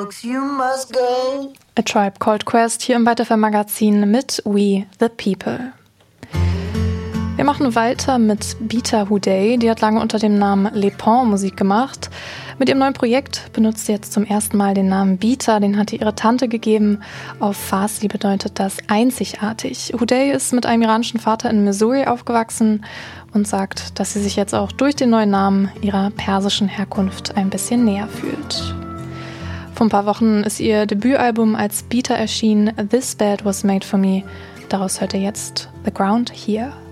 folks, you must go. A Tribe Called Quest hier im Weiterfilm-Magazin mit We the People. Wir machen weiter mit Beata Houday. Die hat lange unter dem Namen Les Pons Musik gemacht. Mit ihrem neuen Projekt benutzt sie jetzt zum ersten Mal den Namen Beata. Den hatte ihre Tante gegeben. Auf Farsi bedeutet das einzigartig. Houday ist mit einem iranischen Vater in Missouri aufgewachsen und sagt, dass sie sich jetzt auch durch den neuen Namen ihrer persischen Herkunft ein bisschen näher fühlt. Vor ein paar Wochen ist ihr Debütalbum als Beata erschienen. This Bed Was Made For Me. Daraus hört ihr jetzt The Ground Here.